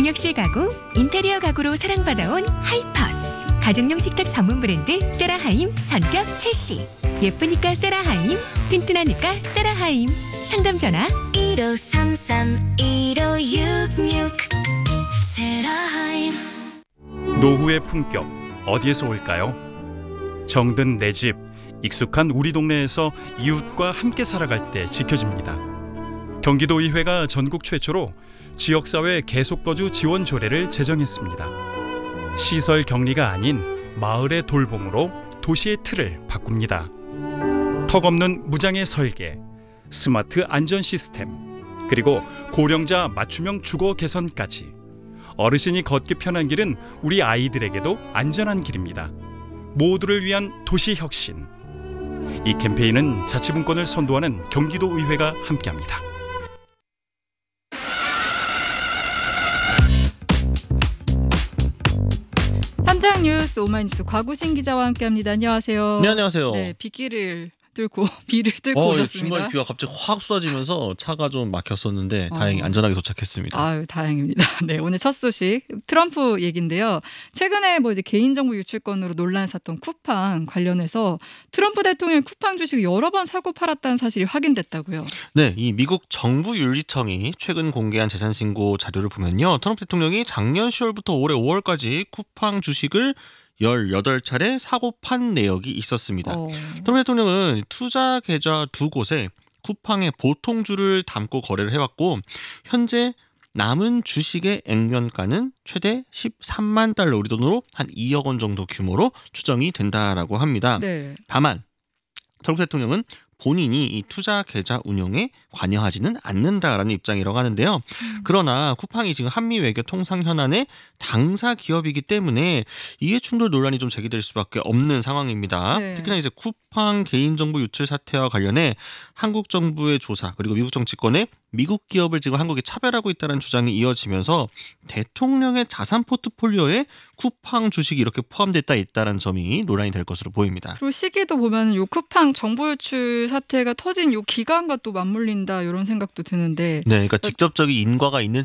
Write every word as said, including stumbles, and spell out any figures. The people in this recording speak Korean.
경력실 가구, 인테리어 가구로 사랑받아온 하이퍼스. 가정용 식탁 전문 브랜드 세라하임 전격 출시. 예쁘니까 세라하임, 튼튼하니까 세라하임. 상담 전화 일오삼삼 일오육육 세라하임. 노후의 품격 어디에서 올까요? 정든 내 집, 익숙한 우리 동네에서 이웃과 함께 살아갈 때 지켜집니다. 경기도의회가 전국 최초로 지역사회 계속거주 지원 조례를 제정했습니다. 시설 격리가 아닌 마을의 돌봄으로 도시의 틀을 바꿉니다. 턱없는 무장의 설계, 스마트 안전 시스템, 그리고 고령자 맞춤형 주거 개선까지 어르신이 걷기 편한 길은 우리 아이들에게도 안전한 길입니다. 모두를 위한 도시 혁신. 이 캠페인은 자치분권을 선도하는 경기도의회가 함께합니다. 현장 뉴스 오마이뉴스 곽우신 기자와 함께합니다. 안녕하세요. 네, 안녕하세요. 네, 빗길을 뚫고 비를 뚫고 어, 오셨습니다. 중간에 비가 갑자기 확 쏟아지면서 차가 좀 막혔었는데 어. 다행히 안전하게 도착했습니다. 아유, 다행입니다. 네, 오늘 첫 소식 트럼프 얘긴데요. 최근에 뭐 이제 개인정보 유출건으로 논란 샀던 쿠팡 관련해서 트럼프 대통령이 쿠팡 주식을 여러 번 사고 팔았다는 사실이 확인됐다고요. 네, 이 미국 정부윤리청이 최근 공개한 재산신고 자료를 보면요. 트럼프 대통령이 작년 시월부터 올해 오월까지 쿠팡 주식을 열여덟 차례 사고 판 내역이 있었습니다. 어. 트럼프 대통령은 투자 계좌 두 곳에 쿠팡의 보통주를 담고 거래를 해왔고 현재 남은 주식의 액면가는 최대 십삼만 달러, 우리 돈으로 한 이억 원 정도 규모로 추정이 된다라고 합니다. 네. 다만 트럼프 대통령은 본인이 이 투자 계좌 운용에 관여하지는 않는다라는 입장이라고 하는데요. 음. 그러나 쿠팡이 지금 한미 외교 통상 현안의 당사 기업이기 때문에 이해충돌 논란이 좀 제기될 수밖에 없는 상황입니다. 네. 특히나 이제 쿠팡 개인정보 유출 사태와 관련해 한국 정부의 조사 그리고 미국 정치권의 미국 기업을 지금 한국이 차별하고 있다는 주장이 이어지면서 대통령의 자산 포트폴리오에 쿠팡 주식이 이렇게 포함됐다 있다는 점이 논란이 될 것으로 보입니다. 그리고 시기도 보면 요 쿠팡 정보 유출 사태가 터진 요 기간과 또 맞물린다 이런 생각도 드는데 네, 그러니까 직접적인 인과가 있는